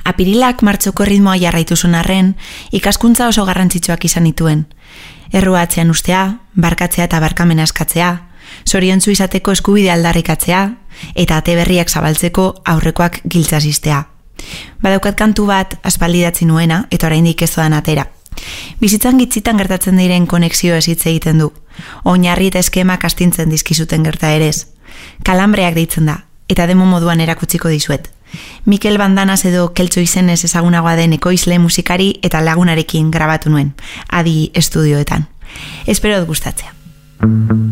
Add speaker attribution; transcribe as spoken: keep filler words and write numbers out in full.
Speaker 1: Apirilak martxoko ritmoa jarraitu zuen arren, ikaskuntza oso garrantzitsuak izan dituen. Errua atzean ustea, barkatzea eta barkamena eskatzea, zoriontsu izateko eskubide aldarrikatzea, eta ate berriak zabaltzeko aurrekoak giltzazistea. Badaukat kantu bat aspaldi idatzi nuena, eta oraindik ez doan atera. Bizitzan gitzitan gertatzen diren konexio ez hitz egiten du. Oinarri eta eskemak astintzen dizkizuten gerta erez. Kalambreak deitzen da, eta demo moduan erakutsiko dizuet. Mikel Bandanas edo Keltxo izenez ezagunagoa den ekoizle musikari eta lagunarekin grabatu nuen, Adi estudioetan. Espero dut gustatzea.